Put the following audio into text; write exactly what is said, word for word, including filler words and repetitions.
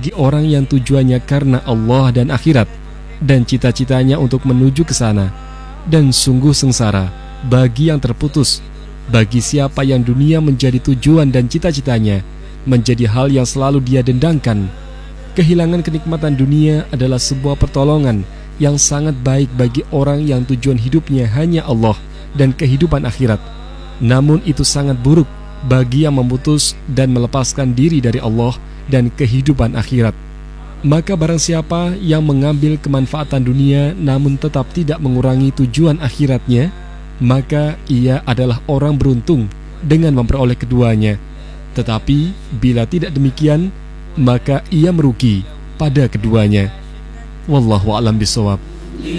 bagi orang yang tujuannya karena Allah dan akhirat, dan cita-citanya untuk menuju ke sana. Dan sungguh sengsara bagi yang terputus, bagi siapa yang dunia menjadi tujuan dan cita-citanya menjadi hal yang selalu dia dendangkan. Kehilangan kenikmatan dunia adalah sebuah pertolongan yang sangat baik bagi orang yang tujuan hidupnya hanya Allah dan kehidupan akhirat. Namun itu sangat buruk bagi yang memutus dan melepaskan diri dari Allah dan kehidupan akhirat. Maka barang siapa yang mengambil kemanfaatan dunia namun tetap tidak mengurangi tujuan akhiratnya, maka ia adalah orang beruntung dengan memperoleh keduanya. Tetapi bila tidak demikian, maka ia merugi pada keduanya. Wallahu a'lam bishawab.